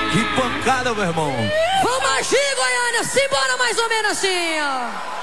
Que pancada, meu irmão. Vamos agir, Goiânia. Simbora mais ou menos assim, ó.